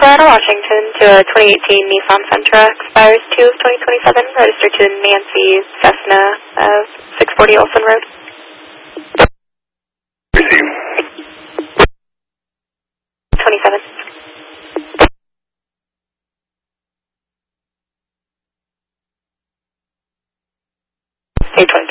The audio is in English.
Atlanta, Washington to a 2018 Nissan Sentra, expires 2 of 2027, registered to Nancy Cessna of 640 Olson Road. Receive. 27. Okay, 27.